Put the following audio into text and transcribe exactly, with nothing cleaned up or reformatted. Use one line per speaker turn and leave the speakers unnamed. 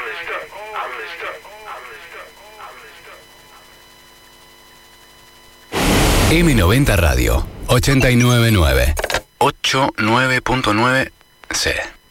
eme noventa Radio, ochenta y nueve punto nueve. ochenta y nueve punto nueve C.